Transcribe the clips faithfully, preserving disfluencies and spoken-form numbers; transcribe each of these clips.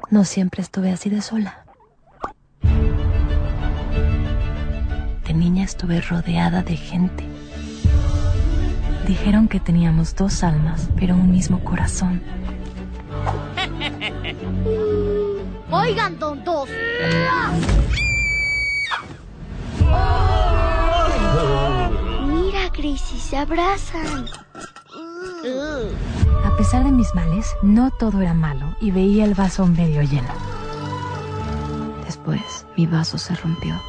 No siempre estuve así de sola. De niña estuve rodeada de gente. Dijeron que teníamos dos almas, pero un mismo corazón. Oigan, tontos. Mira, Gracie, se abrazan. A pesar de mis males, no todo era malo y veía el vaso medio lleno. Después, mi vaso se rompió.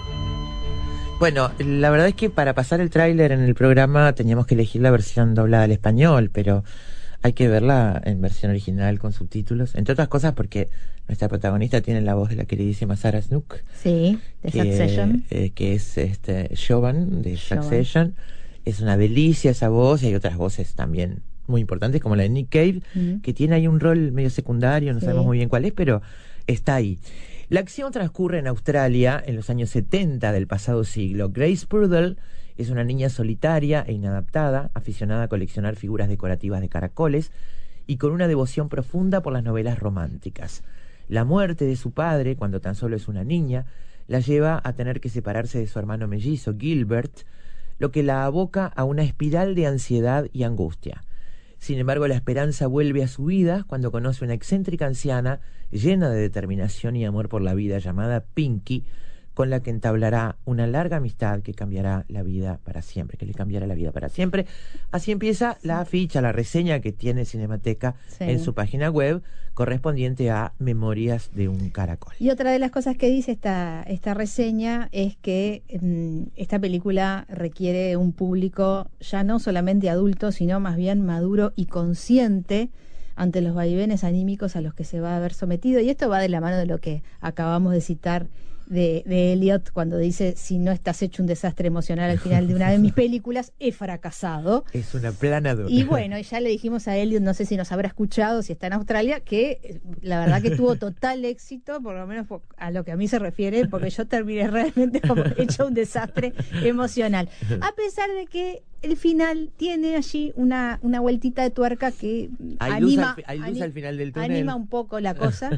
Bueno, la verdad es que para pasar el tráiler en el programa teníamos que elegir la versión doblada al español, pero hay que verla en versión original con subtítulos, entre otras cosas porque nuestra protagonista tiene la voz de la queridísima Sarah Snook. Sí, de que, Succession. Eh, que es este Siobhan de Siobhan. Succession. Es una delicia esa voz, y hay otras voces también muy importantes como la de Nick Cave, mm. que tiene ahí un rol medio secundario, no sí. sabemos muy bien cuál es, pero está ahí. La acción transcurre en Australia en los años setenta del pasado siglo. Grace Purcell es una niña solitaria e inadaptada, aficionada a coleccionar figuras decorativas de caracoles y con una devoción profunda por las novelas románticas. La muerte de su padre, cuando tan solo es una niña, la lleva a tener que separarse de su hermano mellizo, Gilbert, lo que la aboca a una espiral de ansiedad y angustia. Sin embargo, la esperanza vuelve a su vida cuando conoce una excéntrica anciana llena de determinación y amor por la vida llamada Pinky, con la que entablará una larga amistad que cambiará la vida para siempre, que le cambiará la vida para siempre. Así empieza sí. la ficha, la reseña que tiene Cinemateca sí. en su página web, correspondiente a Memorias de un caracol. Y otra de las cosas que dice esta, esta reseña es que mmm, esta película requiere un público ya no solamente adulto, sino más bien maduro y consciente ante los vaivenes anímicos a los que se va a ver sometido. Y esto va de la mano de lo que acabamos de citar De, de Elliot cuando dice: si no estás hecho un desastre emocional al final de una de mis películas, he fracasado. Es una planadora. Y bueno, ya le dijimos a Elliot, no sé si nos habrá escuchado, si está en Australia, que la verdad que tuvo total éxito, por lo menos a lo que a mí se refiere, porque yo terminé realmente como hecho un desastre emocional. A pesar de que el final tiene allí una, una vueltita de tuerca que hay anima, luz al, hay luz ani- al final del túnel. anima un poco la cosa.